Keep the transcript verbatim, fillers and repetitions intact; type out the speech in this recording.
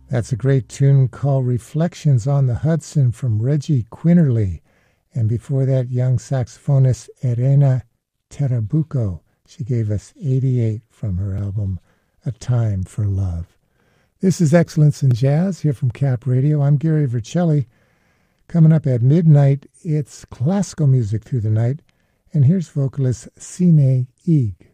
That's a great tune called Reflections on the Hudson from Reggie Quinterly. And before that, young saxophonist Irena Terabuco. She gave us eighty-eight from her album, A Time for Love. This is Excellence in Jazz here from Cap Radio. I'm Gary Vercelli. Coming up at midnight, it's classical music through the night. And here's vocalist Sine Eeg.